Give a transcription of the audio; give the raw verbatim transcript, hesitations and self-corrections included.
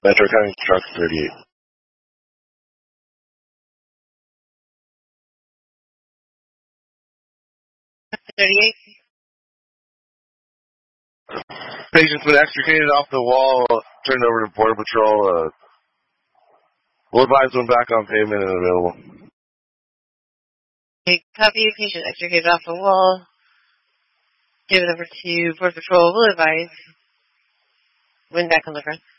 Metro County Truck thirty-eight. thirty-eight. Patient's been extricated off the wall, turned over to Border Patrol. Uh, we'll advise when back on pavement and available. Okay, copy. Patient extricated off the wall. Give it over to Border Patrol. We'll advise when back on the front.